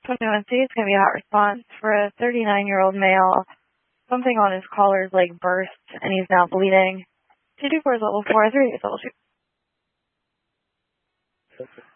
21C, it's going to be a hot response for a 39-year-old male. Something on his collar's leg burst, and he's now bleeding. 224 is level 4, 3 is level 2.